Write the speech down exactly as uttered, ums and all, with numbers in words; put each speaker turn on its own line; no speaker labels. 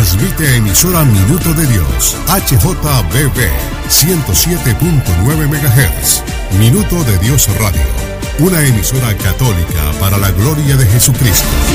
Transmite emisora Minuto de Dios, H J B B, ciento siete punto nueve megahertz. Minuto de Dios Radio, una emisora católica para la gloria de Jesucristo.